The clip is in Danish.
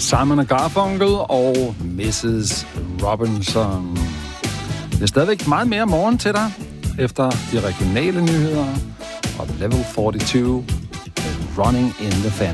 Simon & Garfunkel og Mrs. Robinson. Det er stadigvæk meget mere morgen til dig, efter de regionale nyheder og Level 42, Running in the Family.